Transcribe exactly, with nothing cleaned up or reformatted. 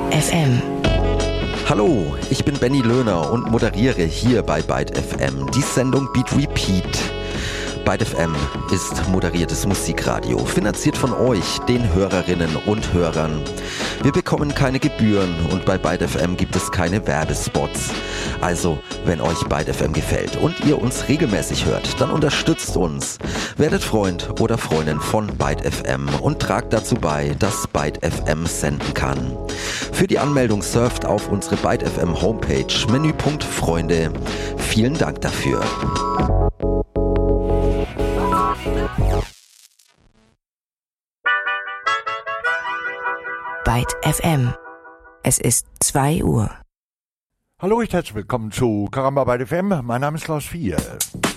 F M. Hallo, ich bin Benny Löhner und moderiere hier bei Byte F M die Sendung Beat Repeat. Byte F M ist moderiertes Musikradio, finanziert von euch, den Hörerinnen und Hörern. Wir bekommen keine Gebühren und bei Byte F M gibt es keine Werbespots. Also, wenn euch Byte F M gefällt und ihr uns regelmäßig hört, dann unterstützt uns. Werdet Freund oder Freundin von Byte F M und tragt dazu bei, dass Byte F M senden kann. Für die Anmeldung surft auf unsere Byte F M Homepage, Menüpunkt Freunde. Vielen Dank dafür. Byte F M. Es ist zwei Uhr. Hallo, ich herzlich willkommen zu Karamba Byte F M. Mein Name ist Klaus Vier.